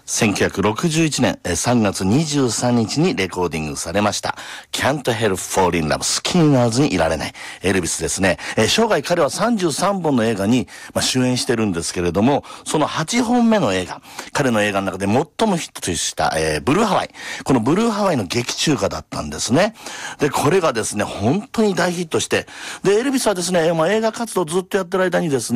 1961年3月23日にレコーディングされました Can't Help Fall in Love 好きにならずにいられないエルビスですね。生涯彼は33本の映画に、主演してるんですけれども、その8本目の映画、彼の映画の中で最もヒットした、ブルーハワイ。このブルーハワイの劇中歌だったんですね。で、これがですね、本当に大ヒットして、で、エルビスはですね、映画活動ずっとやってる間にですね、